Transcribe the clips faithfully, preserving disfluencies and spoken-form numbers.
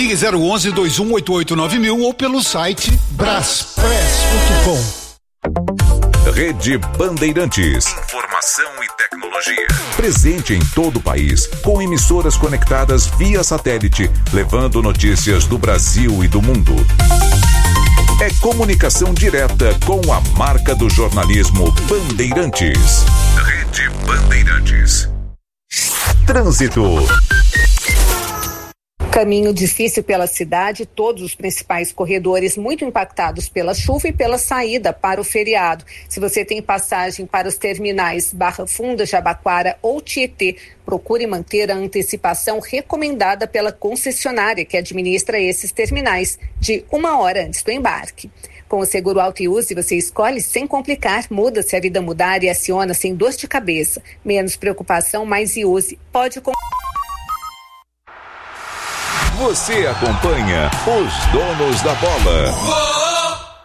Ligue zero onze, dois um oito oito nove mil ou pelo site braspress ponto com. Rede Bandeirantes. Informação e tecnologia. Presente em todo o país, com emissoras conectadas via satélite, levando notícias do Brasil e do mundo. É comunicação direta com a marca do jornalismo Bandeirantes. Rede Bandeirantes. Trânsito. Caminho difícil pela cidade, todos os principais corredores muito impactados pela chuva e pela saída para o feriado. Se você tem passagem para os terminais Barra Funda, Jabaquara ou Tietê, procure manter a antecipação recomendada pela concessionária que administra esses terminais, de uma hora antes do embarque. Com o seguro Auto e Use, você escolhe sem complicar, muda se a vida mudar e aciona sem dor de cabeça. Menos preocupação, mais Use. Pode com... Você acompanha os donos da bola.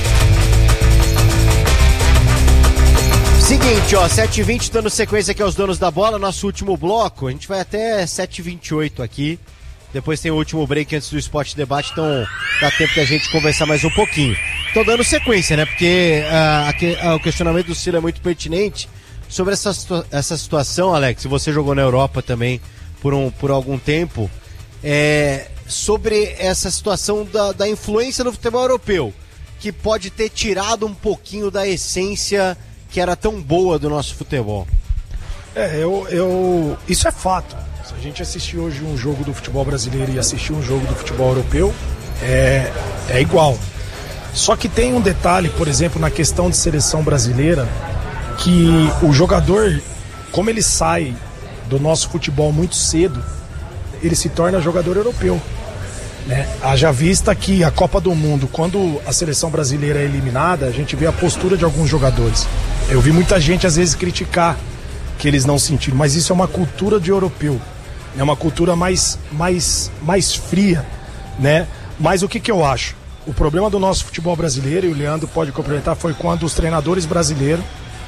Seguinte, ó, sete e vinte, dando sequência aqui aos donos da bola, nosso último bloco. A gente vai até sete e vinte e oito aqui. Depois tem o último break antes do Esporte Debate, então dá tempo da gente conversar mais um pouquinho. Tô dando sequência, né? Porque uh, aqui, uh, o questionamento do Ciro é muito pertinente sobre essa, essa situação, Alex. Você jogou na Europa também por, um, por algum tempo. É, sobre essa situação da, da influência no futebol europeu, que pode ter tirado um pouquinho da essência que era tão boa do nosso futebol. É, eu, eu, isso é fato. Se a gente assistir hoje um jogo do futebol brasileiro e assistir um jogo do futebol europeu, é, é igual. Só que tem um detalhe, por exemplo, na questão de seleção brasileira, que o jogador, como ele sai do nosso futebol muito cedo, ele se torna jogador europeu, né? Haja vista que a Copa do Mundo, quando a seleção brasileira é eliminada, a gente vê a postura de alguns jogadores. Eu vi muita gente às vezes criticar que eles não sentiram, mas isso é uma cultura de europeu, é uma cultura mais, mais, mais fria, né? Mas o que que eu acho? O problema do nosso futebol brasileiro, e o Leandro pode complementar, foi quando os treinadores brasileiros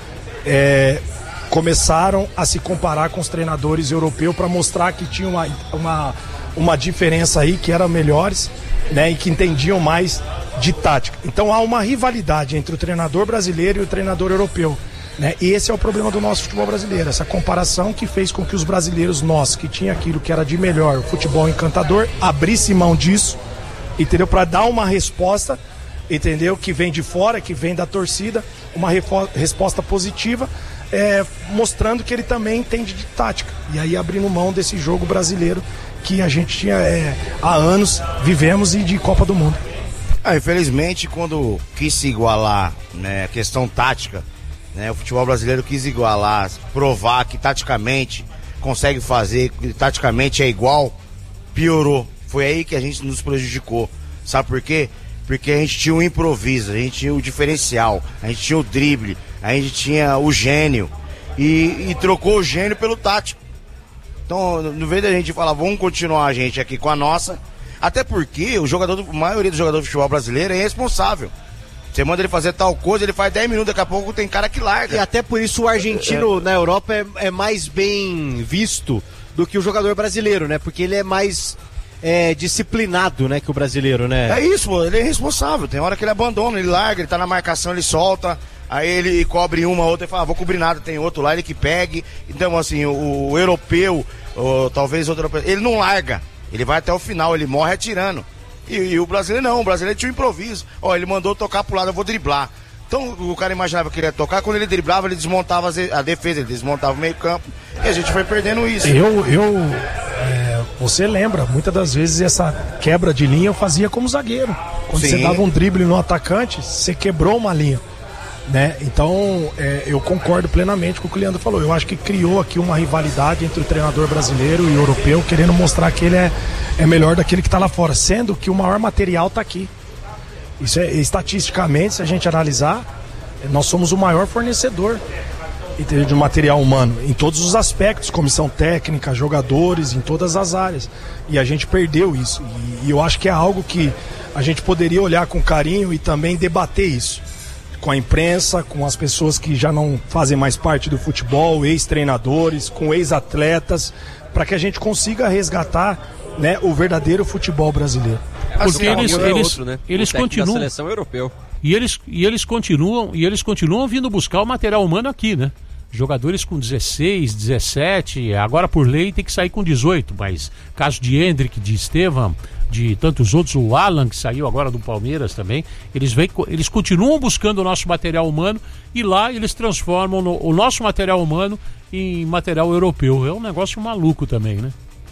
é, começaram a se comparar com os treinadores europeus para mostrar que tinha uma, uma, uma diferença aí, que eram melhores, né, e que entendiam mais de tática. Então há uma rivalidade entre o treinador brasileiro e o treinador europeu, né? E esse é o problema do nosso futebol brasileiro, essa comparação que fez com que os brasileiros, nós, que tinha aquilo que era de melhor, o futebol encantador, abrisse mão disso, entendeu? Para dar uma resposta, entendeu? Que vem de fora, que vem da torcida, uma refo- resposta positiva, É, mostrando que ele também entende de tática, e aí abrindo mão desse jogo brasileiro que a gente tinha é, há anos vivemos, e de Copa do Mundo. Ah, infelizmente, quando quis se igualar, né, a questão tática, né, o futebol brasileiro quis igualar, provar que taticamente consegue fazer, que taticamente é igual, piorou. Foi aí que a gente nos prejudicou. Sabe por quê? Porque a gente tinha o improviso, a gente tinha o diferencial, a gente tinha o drible, a gente tinha o gênio, e, e trocou o gênio pelo tático. Então, no vez da gente falar, vamos continuar a gente aqui com a nossa, até porque o jogador, a maioria dos jogadores de futebol brasileiro é irresponsável. Você manda ele fazer tal coisa, ele faz dez minutos, daqui a pouco tem cara que larga. E até por isso o argentino é. na Europa é, é mais bem visto do que o jogador brasileiro, né? Porque ele é mais... É disciplinado, né, que o brasileiro, né? É isso, pô, ele é irresponsável. Tem hora que ele abandona, ele larga, ele tá na marcação, ele solta, aí ele cobre uma, outra e fala, ah, vou cobrir nada, tem outro lá, ele que pegue. Então, assim, o, o europeu, ou talvez outro europeu, ele não larga, ele vai até o final, ele morre atirando. E, e o brasileiro não, o brasileiro tinha um improviso. Ó, ele mandou tocar pro lado, eu vou driblar. Então o cara imaginava que ele ia tocar, quando ele driblava, ele desmontava a defesa, ele desmontava o meio campo, e a gente foi perdendo isso. Eu, eu é, você lembra, muitas das vezes essa quebra de linha eu fazia como zagueiro. Quando Sim. você dava um drible no atacante, você quebrou uma linha, né? Então é, eu concordo plenamente com o que o Leandro falou. Eu acho que criou aqui uma rivalidade entre o treinador brasileiro e o europeu, querendo mostrar que ele é, é melhor daquele que está lá fora, sendo que o maior material está aqui. Isso é, estatisticamente, se a gente analisar, nós somos o maior fornecedor de material humano, em todos os aspectos, comissão técnica, jogadores, em todas as áreas. E a gente perdeu isso. E, e eu acho que é algo que a gente poderia olhar com carinho e também debater isso. Com a imprensa, com as pessoas que já não fazem mais parte do futebol, ex-treinadores, com ex-atletas, para que a gente consiga resgatar né, o verdadeiro futebol brasileiro. Porque assim, eles, é eles, outro, né? eles continuam. Da seleção europeu. E eles, e eles continuam, e eles continuam vindo buscar o material humano aqui, né? Jogadores com dezesseis, dezessete, agora por lei tem que sair com dezoito, mas caso de Hendrick, de Estevam, de tantos outros, o Alan que saiu agora do Palmeiras também, eles, vem, eles continuam buscando o nosso material humano e lá eles transformam no, o nosso material humano em material europeu. É um negócio maluco também, né?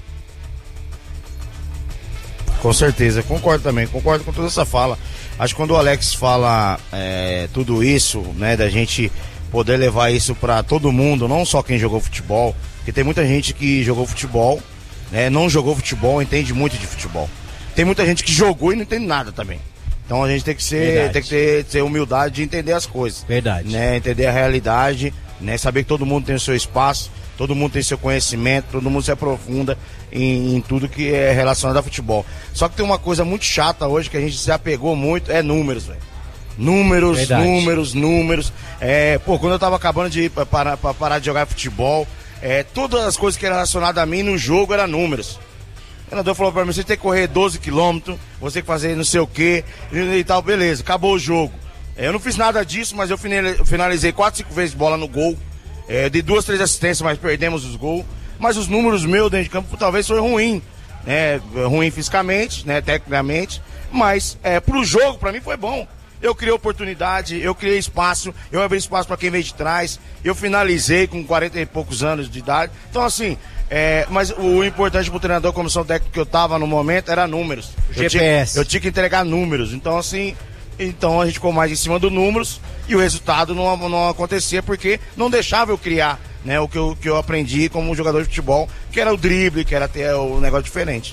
Com certeza, concordo também, concordo com toda essa fala. Acho que quando o Alex fala é, tudo isso, né, da gente poder levar isso para todo mundo, não só quem jogou futebol, porque tem muita gente que jogou futebol, né, não jogou futebol, entende muito de futebol. Tem muita gente que jogou e não entende nada também. Então a gente tem que ser, tem que ter, ter humildade de entender as coisas. Verdade. Né, entender a realidade, né, saber que todo mundo tem o seu espaço, todo mundo tem seu conhecimento, todo mundo se aprofunda em, em tudo que é relacionado a futebol. Só que tem uma coisa muito chata hoje que a gente se apegou muito, é números, velho. Números, Verdade. números, números. É, pô, quando eu tava acabando de ir pra parar, pra parar de jogar futebol, é, todas as coisas que eram relacionadas a mim no jogo eram números. O treinador falou pra mim, você tem que correr doze quilômetros, você tem que fazer não sei o que e, e tal, beleza, acabou o jogo. É, eu não fiz nada disso, mas eu finalizei quatro, cinco vezes bola no gol. É, de duas, três assistências, mas perdemos os gols. Mas os números meus dentro de campo talvez foi ruim, né? Ruim fisicamente, né? Tecnicamente. Mas é, pro jogo, pra mim foi bom. Eu criei oportunidade, eu criei espaço, eu abri espaço para quem veio de trás, eu finalizei com quarenta e poucos anos de idade. Então, assim, é, mas o importante pro treinador, comissão técnica que eu tava no momento, era números. Eu G P S. Tinha, eu tinha que entregar números. Então, assim, então a gente ficou mais em cima do números e o resultado não, não acontecia porque não deixava eu criar, né, o que eu, que eu aprendi como jogador de futebol, que era o drible, que era ter o negócio diferente.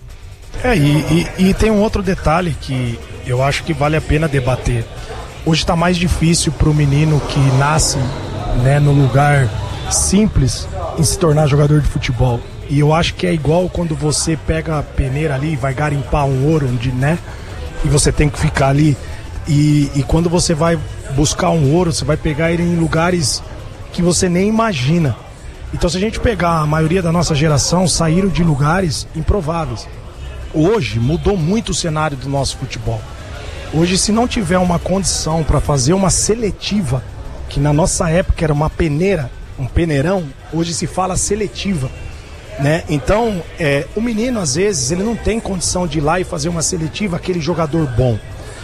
É, e, e, e tem um outro detalhe que eu acho que vale a pena debater. Hoje está mais difícil para o menino que nasce, né, no lugar simples em se tornar jogador de futebol. E eu acho que é igual quando você pega a peneira ali e vai garimpar um ouro, onde, né, e você tem que ficar ali. E, e quando você vai buscar um ouro, você vai pegar ele em lugares que você nem imagina. Então, se a gente pegar a maioria da nossa geração, saíram de lugares improváveis. Hoje mudou muito o cenário do nosso futebol. Hoje, se não tiver uma condição para fazer uma seletiva, que na nossa época era uma peneira, um peneirão, hoje se fala seletiva, né? Então, é, o menino, às vezes, ele não tem condição de ir lá e fazer uma seletiva, aquele jogador bom.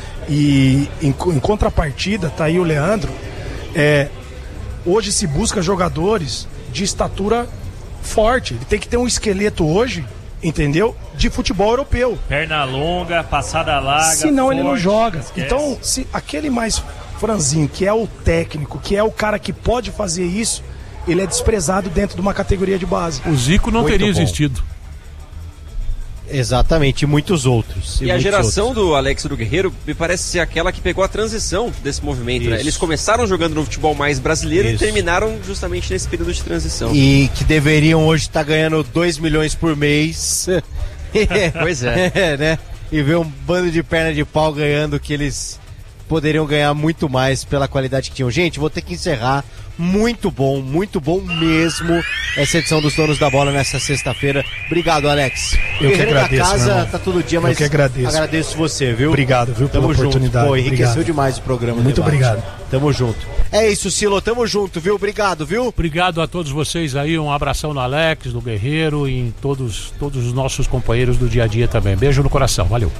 E em, em contrapartida, tá aí o Leandro, é, hoje se busca jogadores de estatura forte. Ele tem que ter um esqueleto hoje, entendeu? De futebol europeu. Perna longa, passada larga. Senão forte, ele não joga. esquece. Então, se aquele mais franzinho, que é o técnico, que é o cara que pode fazer isso, ele é desprezado dentro de uma categoria de base. O Zico não Muito teria bom. existido. Exatamente, e muitos outros. E, e a muitos geração outros. do Alex e do Guerreiro me parece ser aquela que pegou a transição desse movimento, né? Eles começaram jogando no futebol mais brasileiro Isso. e terminaram justamente nesse período de transição. E que deveriam hoje estar ganhando dois milhões por mês. Pois é. É, né? E ver um bando de perna de pau ganhando que eles poderiam ganhar muito mais pela qualidade que tinham. Gente, vou ter que encerrar. Muito bom, muito bom mesmo essa edição dos Donos da Bola nessa sexta-feira. Obrigado, Alex. Eu que Guerreiro agradeço, da casa meu irmão. tá todo dia, Eu mas que agradeço. agradeço você, viu? Obrigado, viu, pela Tamo oportunidade. junto. Pô, enriqueceu Obrigado. demais o programa. Muito debate. obrigado. Tamo junto. É isso, Silo, tamo junto, viu? Obrigado, viu? Obrigado a todos vocês aí, um abração no Alex, no Guerreiro e em todos, todos os nossos companheiros do dia a dia também. Beijo no coração, valeu.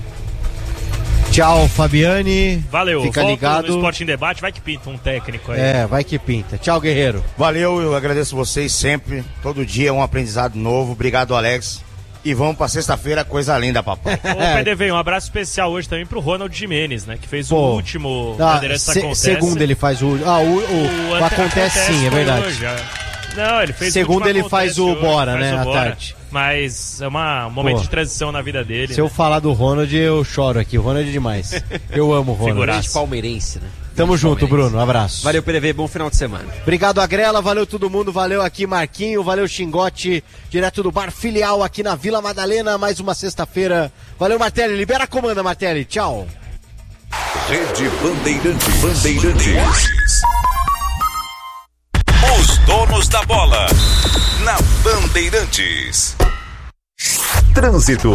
Tchau, Fabiane. Valeu, Fica volto ligado. no Esporte em Debate, vai que pinta um técnico aí. É, vai que pinta. Tchau, Guerreiro. Valeu, eu agradeço vocês sempre. Todo dia é um aprendizado novo. Obrigado, Alex. E vamos pra sexta-feira, coisa linda, papai. Ô, P D V, um abraço especial hoje também pro Ronald Gimenez, né? Que fez Pô, o último Ah, Bandeirantes se- Acontece. segundo ele faz o. Ah, o, o, o acontece, sim, é foi verdade. hoje, é. Não, ele fez Segundo o último ele faz Acontece o hoje, Bora, faz né, o à Bora. tarde. Mas é uma, um momento Pô. de transição na vida dele. Se né? eu falar do Ronald, eu choro aqui. O Ronald é demais. Eu amo o Ronald. Figuraça. Grande palmeirense, né? Tamo Grande junto, palmeirense. Bruno. Abraço. Valeu, P D V, bom final de semana. Obrigado, Agrela. Valeu todo mundo. Valeu aqui, Marquinho. Valeu, Xingote. Direto do Bar Filial aqui na Vila Madalena. Mais uma sexta-feira. Valeu, Martelli. Libera a comanda, Martelli. Tchau. Rede Bandeirantes. Bandeirantes. Os donos da bola. Na Bandeirantes. Trânsito.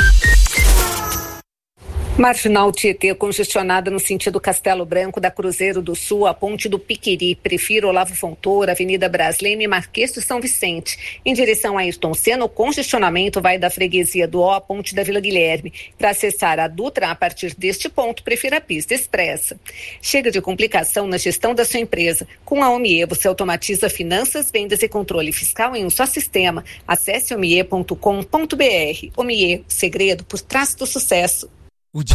Marginal Tietê congestionada no sentido Castelo Branco da Cruzeiro do Sul, a Ponte do Piquiri. Prefiro Olavo Fontoura, Avenida Brasleme e Marquês de São Vicente. Em direção a Ayrton Senna, o congestionamento vai da Freguesia do Ó à Ponte da Vila Guilherme. Para acessar a Dutra, a partir deste ponto, prefira a pista expressa. Chega de complicação na gestão da sua empresa. Com a Omie, você automatiza finanças, vendas e controle fiscal em um só sistema. Acesse omie ponto com ponto br. Omie, o segredo por trás do sucesso.